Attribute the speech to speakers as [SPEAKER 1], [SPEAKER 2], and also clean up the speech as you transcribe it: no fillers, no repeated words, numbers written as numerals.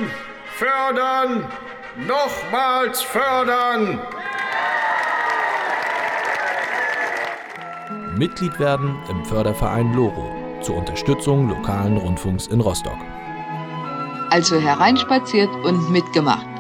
[SPEAKER 1] fördern, nochmals fördern.
[SPEAKER 2] Mitglied werden im Förderverein LoRo zur Unterstützung lokalen Rundfunks in Rostock.
[SPEAKER 3] Also hereinspaziert und mitgemacht.